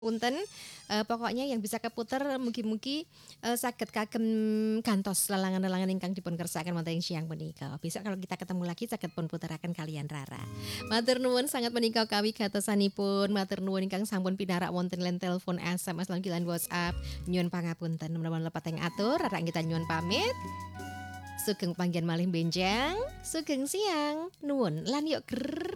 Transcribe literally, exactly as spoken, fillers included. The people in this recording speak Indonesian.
Punten, eee, pokoknya yang bisa keputer mugi-mugi, eee, saged kagem gantos lelangan-lelangan ingkang dipun kersakaken wonten ing siyang punika. Besok kalau kita ketemu lagi saged pun puteraken kaliyan Rara. Matur nuwun sanget menika kawigatosanipun, matur nuwun ingkang sampun pinarak wonten len telepon, S M S lan ugi lan WhatsApp. Nyuwun pangapunten, menawi lepeteng atur Rara anggitan nyuwun pamit. Sugeng panggihan malih benjang, sugeng siang, nuwun lan yok